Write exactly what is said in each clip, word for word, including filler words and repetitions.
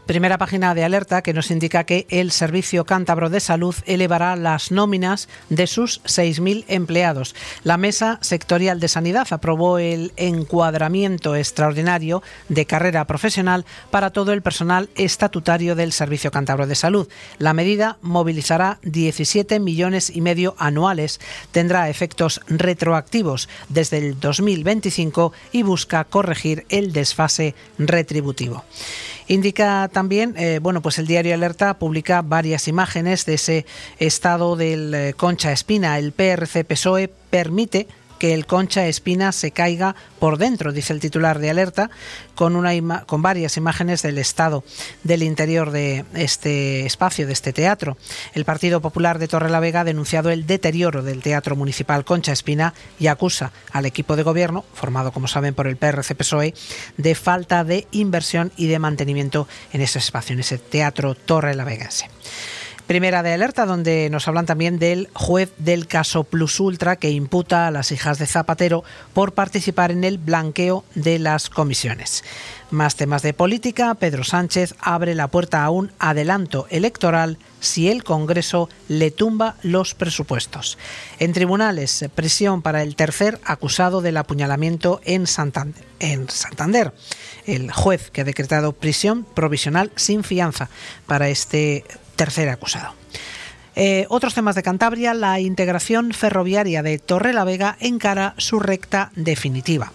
Primera página de Alerta, que nos indica que el Servicio Cántabro de Salud elevará las nóminas de sus seis mil empleados. La Mesa Sectorial de Sanidad aprobó el encuadramiento extraordinario de carrera profesional para todo el personal estatutario del Servicio Cántabro de Salud. La medida movilizará diecisiete millones y medio anuales, tendrá efectos retroactivos desde el dos mil veinticinco y busca corregir el desfase retributivo. Indica también, eh, bueno, pues el diario Alerta publica varias imágenes de ese estado del eh, Concha Espina. El P R C P S O E permite que el Concha Espina se caiga por dentro, dice el titular de Alerta, con, una ima- con varias imágenes del estado del interior de este espacio, de este teatro. El Partido Popular de Torrelavega ha denunciado el deterioro del Teatro Municipal Concha Espina y acusa al equipo de gobierno, formado como saben por el P R C P S O E, de falta de inversión y de mantenimiento en ese espacio, en ese teatro torrelavegense. Primera de Alerta, donde nos hablan también del juez del caso Plus Ultra que imputa a las hijas de Zapatero por participar en el blanqueo de las comisiones. Más temas de política. Pedro Sánchez abre la puerta a un adelanto electoral si el Congreso le tumba los presupuestos. En tribunales, prisión para el tercer acusado del apuñalamiento en Santander. En Santander, el juez que ha decretado prisión provisional sin fianza para este tercer acusado. Eh, otros temas de Cantabria. La integración ferroviaria de Torrelavega encara su recta definitiva.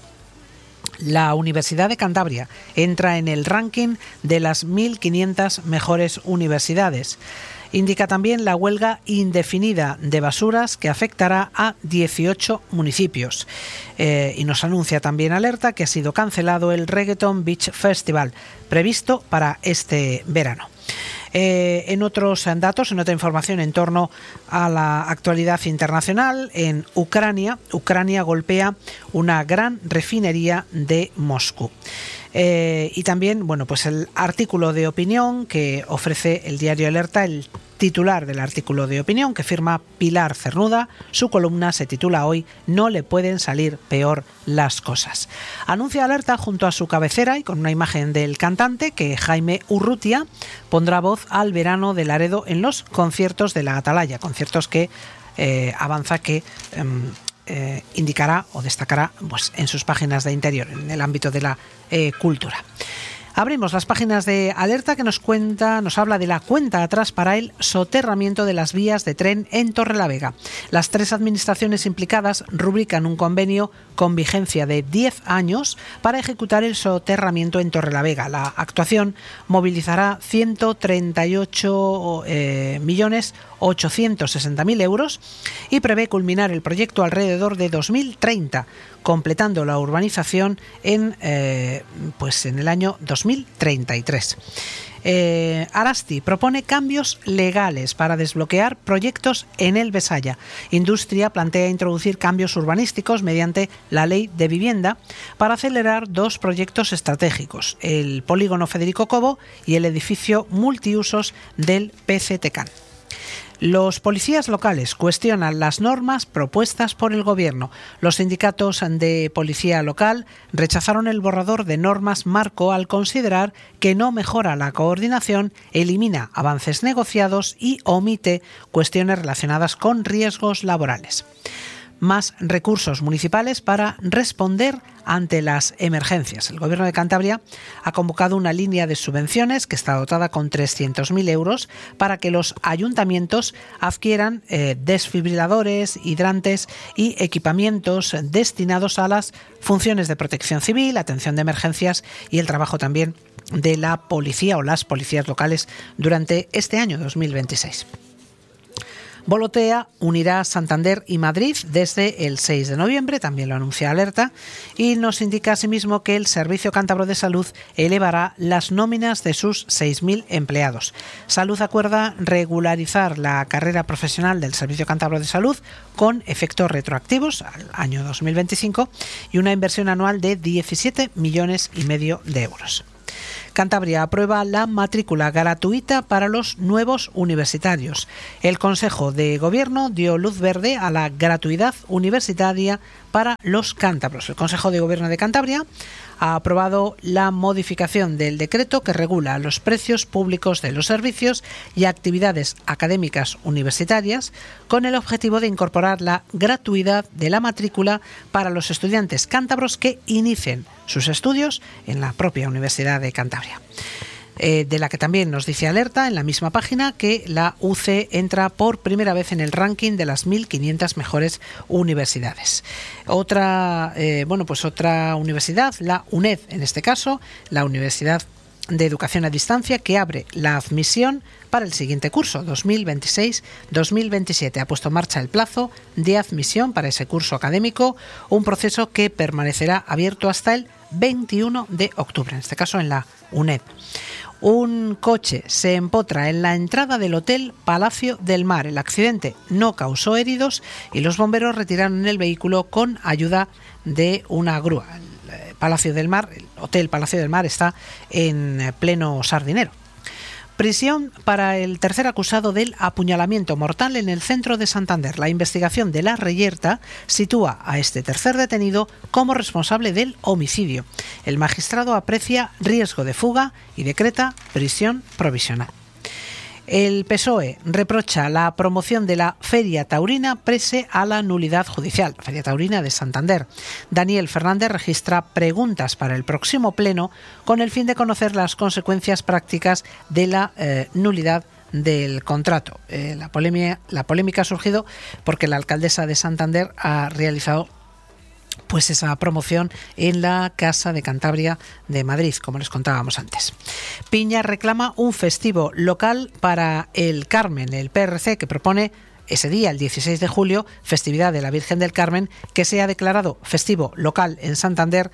La Universidad de Cantabria entra en el ranking de las mil quinientas mejores universidades. Indica también la huelga indefinida de basuras que afectará a dieciocho municipios. Eh, y nos anuncia también Alerta que ha sido cancelado el Reggaeton Beach Festival, previsto para este verano. Eh, en otros datos, en otra información en torno a la actualidad internacional, en Ucrania, Ucrania golpea una gran refinería de Moscú. Eh, y también, bueno, pues el artículo de opinión que ofrece el diario Alerta, el titular del artículo de opinión que firma Pilar Cernuda. Su columna se titula hoy "No le pueden salir peor las cosas". Anuncia Alerta junto a su cabecera y con una imagen del cantante que Jaime Urrutia pondrá voz al verano de Laredo en los conciertos de la Atalaya, conciertos que eh, avanza que eh, eh, indicará o destacará pues, en sus páginas de interior, en el ámbito de la eh, cultura. Abrimos las páginas de Alerta que nos cuenta, nos habla de la cuenta atrás para el soterramiento de las vías de tren en Torrelavega. Las tres administraciones implicadas rubrican un convenio con vigencia de diez años para ejecutar el soterramiento en Torrelavega. La actuación movilizará ciento treinta y ocho millones ochocientos sesenta mil euros y prevé culminar el proyecto alrededor de dos mil treinta, completando la urbanización en, eh, pues en el año dos mil treinta y tres. Eh, Arasti propone cambios legales para desbloquear proyectos en el Besaya. Industria plantea introducir cambios urbanísticos mediante la ley de vivienda para acelerar dos proyectos estratégicos, el polígono Federico Cobo y el edificio multiusos del P C T C A N. Los policías locales cuestionan las normas propuestas por el Gobierno. Los sindicatos de policía local rechazaron el borrador de normas marco al considerar que no mejora la coordinación, elimina avances negociados y omite cuestiones relacionadas con riesgos laborales. Más recursos municipales para responder ante las emergencias. El Gobierno de Cantabria ha convocado una línea de subvenciones que está dotada con trescientos mil euros para que los ayuntamientos adquieran eh, desfibriladores, hidrantes y equipamientos destinados a las funciones de protección civil, atención de emergencias y el trabajo también de la policía o las policías locales durante este año dos mil veintiséis. Volotea unirá Santander y Madrid desde el seis de noviembre, también lo anuncia Alerta, y nos indica asimismo que el Servicio Cántabro de Salud elevará las nóminas de sus seis mil empleados. Salud acuerda regularizar la carrera profesional del Servicio Cántabro de Salud con efectos retroactivos al año dos mil veinticinco y una inversión anual de diecisiete millones y medio de euros. Cantabria aprueba la matrícula gratuita para los nuevos universitarios. El Consejo de Gobierno dio luz verde a la gratuidad universitaria para los cántabros. El Consejo de Gobierno de Cantabria ha aprobado la modificación del decreto que regula los precios públicos de los servicios y actividades académicas universitarias, con el objetivo de incorporar la gratuidad de la matrícula para los estudiantes cántabros que inicien sus estudios en la propia Universidad de Cantabria. Eh, de la que también nos dice Alerta en la misma página que la U C entra por primera vez en el ranking de las mil quinientas mejores universidades. Otra, eh, bueno, pues otra universidad, la UNED en este caso, la Universidad de Educación a Distancia, que abre la admisión para el siguiente curso, dos mil veintiséis dos mil veintisiete. Ha puesto en marcha el plazo de admisión para ese curso académico, un proceso que permanecerá abierto hasta el veintiuno de octubre, en este caso en la UNED. Un coche se empotra en la entrada del Hotel Palacio del Mar. El accidente no causó heridos y los bomberos retiraron el vehículo con ayuda de una grúa. El Palacio del Mar, el Hotel Palacio del Mar está en pleno Sardinero. Prisión para el tercer acusado del apuñalamiento mortal en el centro de Santander. La investigación de la Reyerta sitúa a este tercer detenido como responsable del homicidio. El magistrado aprecia riesgo de fuga y decreta prisión provisional. El P S O E reprocha la promoción de la Feria Taurina pese a la nulidad judicial. Feria Taurina de Santander. Daniel Fernández registra preguntas para el próximo pleno con el fin de conocer las consecuencias prácticas de la eh, nulidad del contrato. Eh, la, polémica, la polémica ha surgido porque la alcaldesa de Santander ha realizado pues esa promoción en la Casa de Cantabria de Madrid, como les contábamos antes. Piña reclama un festivo local para el Carmen. El P R C que propone ese día, el dieciséis de julio, festividad de la Virgen del Carmen, que sea declarado festivo local en Santander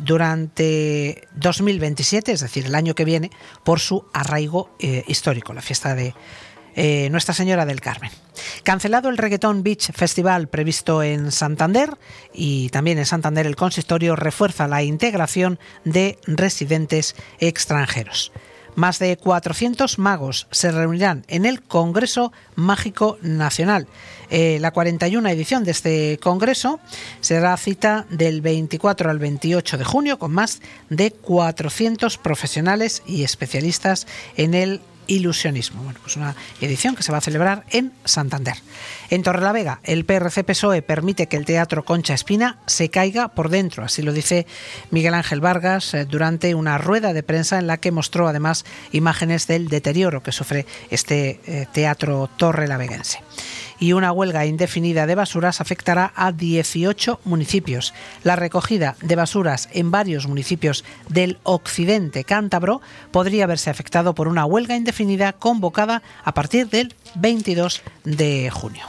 durante dos mil veintisiete, es decir, el año que viene, por su arraigo eh, histórico, la fiesta de Eh, Nuestra Señora del Carmen. Cancelado el Reggaeton Beach Festival previsto en Santander, y también en Santander el consistorio refuerza la integración de residentes extranjeros. Más de cuatrocientos magos se reunirán en el Congreso Mágico Nacional. Eh, la cuarenta y una edición de este congreso será cita del veinticuatro al veintiocho de junio, con más de cuatrocientos profesionales y especialistas en el ilusionismo. Bueno, pues una edición que se va a celebrar en Santander. En Torrelavega, el P R C P S O E permite que el Teatro Concha Espina se caiga por dentro, así lo dice Miguel Ángel Vargas eh, durante una rueda de prensa en la que mostró además imágenes del deterioro que sufre este eh, teatro torrelaveguense. Y una huelga indefinida de basuras afectará a dieciocho municipios. La recogida de basuras en varios municipios del occidente cántabro podría verse afectado por una huelga indefinida convocada a partir del veintidós de junio.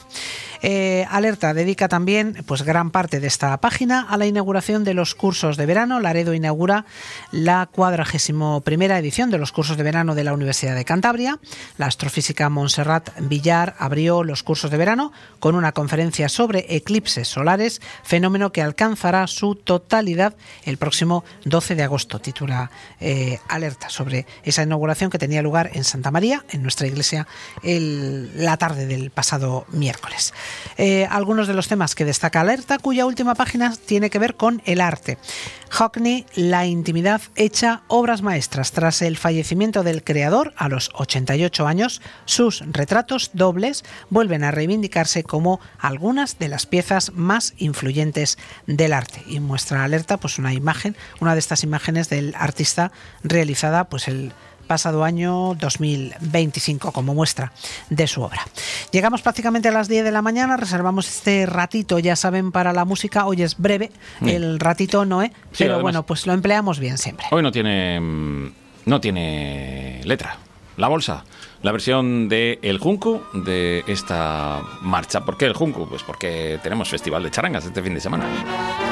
Eh, Alerta dedica también pues gran parte de esta página a la inauguración de los cursos de verano. Laredo inaugura la cuadragésimo primera edición de los cursos de verano de la Universidad de Cantabria. La astrofísica Montserrat Villar abrió los cursos de verano con una conferencia sobre eclipses solares, fenómeno que alcanzará su totalidad el próximo doce de agosto. Titula eh, Alerta sobre esa inauguración que tenía lugar en Santa María, en nuestra iglesia, el, la tarde del pasado miércoles. Eh, algunos de los temas que destaca Alerta, cuya última página tiene que ver con el arte. Hockney, la intimidad hecha obras maestras. Tras el fallecimiento del creador a los ochenta y ocho años, sus retratos dobles vuelven a reivindicarse como algunas de las piezas más influyentes del arte. Y muestra Alerta pues una imagen, una de estas imágenes del artista realizada pues el pasado año dos mil veinticinco como muestra de su obra. Llegamos prácticamente a las diez de la mañana, reservamos este ratito, ya saben, para la música. Hoy es breve, sí. El ratito no, ¿eh? Sí, pero además, bueno, pues lo empleamos bien siempre. Hoy no tiene, no tiene letra. La bolsa, la versión de El Junco de esta marcha. ¿Por qué El Junco? Pues porque tenemos festival de charangas este fin de semana.